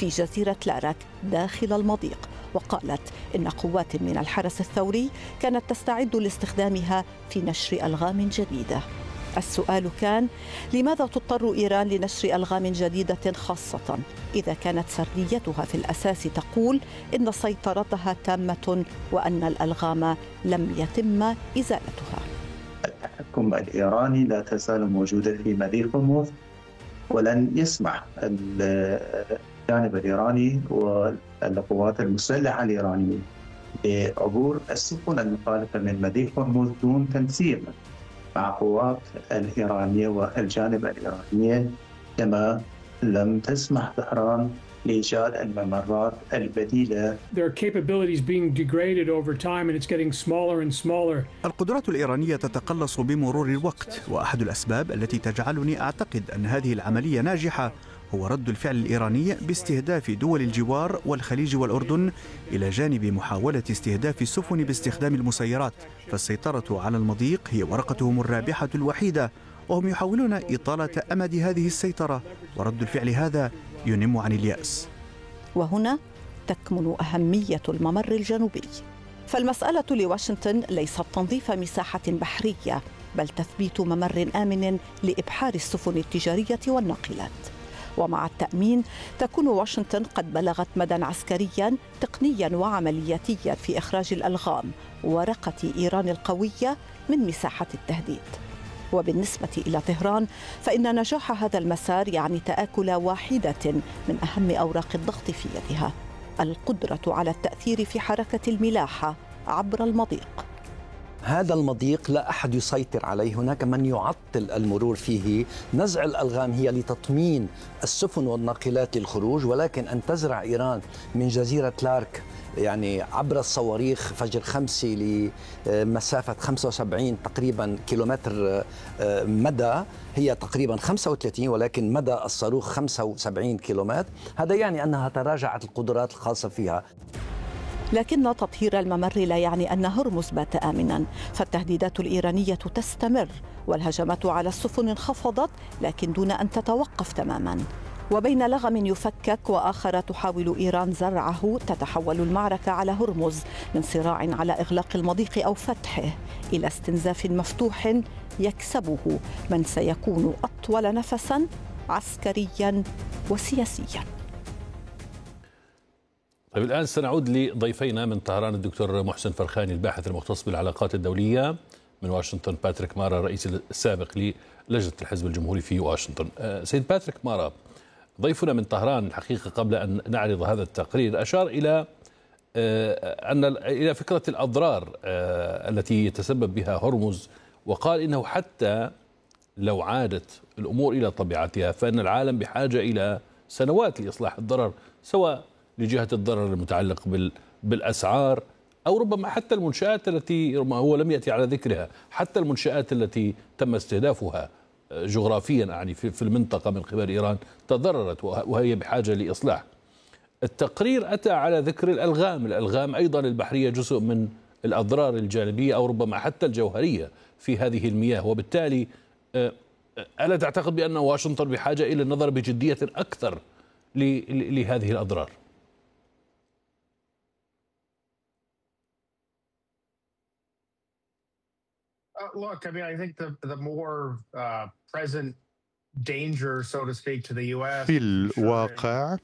في جزيرة لارك داخل المضيق، وقالت إن قوات من الحرس الثوري كانت تستعد لاستخدامها في نشر ألغام جديدة. السؤال كان: لماذا تضطر إيران لنشر ألغام جديدة، خاصة إذا كانت سرديتها في الأساس تقول إن سيطرتها تامة وأن الألغام لم يتم إزالتها؟ التحكم الإيراني لا تزال موجودة في مضيق هرمز، ولن يسمح الجانب الإيراني والقوات المسلحة الإيرانية بعبور السفن المخالفة من مضيق هرمز دون تنسيق مع قوات الإيرانية والجانب الإيراني، كما لم تسمح طهران لإيجاد الممرات البديلة. القدرات الإيرانية تتقلص بمرور الوقت، وأحد الأسباب التي تجعلني أعتقد أن هذه العملية ناجحة هو رد الفعل الإيراني باستهداف دول الجوار والخليج والأردن، إلى جانب محاولة استهداف السفن باستخدام المسيرات. فالسيطرة على المضيق هي ورقتهم الرابحة الوحيدة، وهم يحاولون إطالة أمد هذه السيطرة، ورد الفعل هذا ينم عن اليأس. وهنا تكمن أهمية الممر الجنوبي، فالمسألة لواشنطن ليست تنظيف مساحة بحرية، بل تثبيت ممر آمن لإبحار السفن التجارية والناقلات. ومع التأمين تكون واشنطن قد بلغت مدى عسكريا تقنيا وعملياتيا في إخراج الألغام، ورقة إيران القوية من مساحة التهديد. وبالنسبة إلى طهران فإن نجاح هذا المسار يعني تآكل واحدة من أهم أوراق الضغط في يدها: القدرة على التأثير في حركة الملاحة عبر المضيق. هذا المضيق لا أحد يسيطر عليه، هناك من يعطل المرور فيه. نزع الألغام هي لتطمين السفن والناقلات للخروج، ولكن أن تزرع إيران من جزيرة لارك يعني عبر الصواريخ فجر 5 لمسافة 75 تقريبا كيلومتر مدى، هي تقريبا 35، ولكن مدى الصاروخ 75 كيلومتر، هذا يعني أنها تراجعت القدرات الخاصة فيها. لكن تطهير الممر لا يعني أن هرمز بات آمنا، فالتهديدات الإيرانية تستمر، والهجمات على السفن انخفضت لكن دون أن تتوقف تماما. وبين لغم يفكك وآخر تحاول إيران زرعه، تتحول المعركة على هرمز من صراع على إغلاق المضيق أو فتحه إلى استنزاف مفتوح يكسبه من سيكون أطول نفسا عسكريا وسياسيا. طيب الآن سنعود لضيفينا من طهران، الدكتور محسن فرخاني الباحث المختص بالعلاقات الدولية، من واشنطن باتريك مارا الرئيس السابق للجنة الحزب الجمهوري في واشنطن. سيد باتريك مارا، ضيفنا من طهران الحقيقة قبل أن نعرض هذا التقرير أشار إلى فكرة الأضرار التي يتسبب بها هرمز، وقال إنه حتى لو عادت الأمور إلى طبيعتها فإن العالم بحاجة إلى سنوات لإصلاح الضرر، سواء لجهة الضرر المتعلق بالأسعار أو ربما حتى المنشآت التي هو لم يأتي على ذكرها، حتى المنشآت التي تم استهدافها جغرافيا يعني في المنطقة من قبل إيران تضررت وهي بحاجة لإصلاح. التقرير أتى على ذكر الألغام أيضا البحرية جزء من الأضرار الجانبية أو ربما حتى الجوهرية في هذه المياه، وبالتالي ألا تعتقد بأن واشنطن بحاجة إلى النظر بجدية أكثر لهذه الأضرار؟ Look, I mean, I think the more present danger, so to speak, to the U.S. في الواقع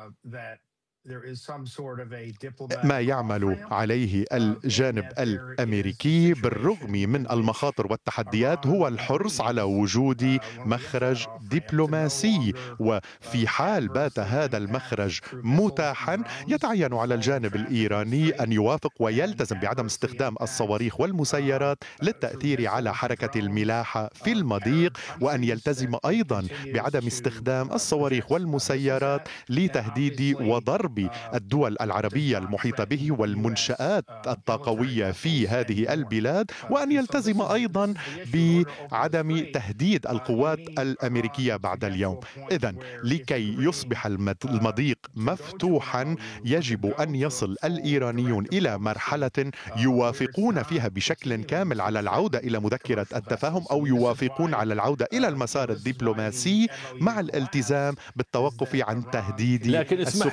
ما يعمل عليه الجانب الأمريكي بالرغم من المخاطر والتحديات هو الحرص على وجود مخرج دبلوماسي، وفي حال بات هذا المخرج متاحا يتعين على الجانب الإيراني أن يوافق ويلتزم بعدم استخدام الصواريخ والمسيرات للتأثير على حركة الملاحة في المضيق، وأن يلتزم أيضا بعدم استخدام الصواريخ والمسيرات لتهديد وضرب الدول العربية المحيطة به والمنشآت الطاقوية في هذه البلاد، وأن يلتزم أيضا بعدم تهديد القوات الأمريكية بعد اليوم. إذن لكي يصبح المضيق مفتوحا يجب أن يصل الإيرانيون إلى مرحلة يوافقون فيها بشكل كامل على العودة إلى مذكرة التفاهم، أو يوافقون على العودة إلى المسار الدبلوماسي مع الالتزام بالتوقف عن تهديد السفن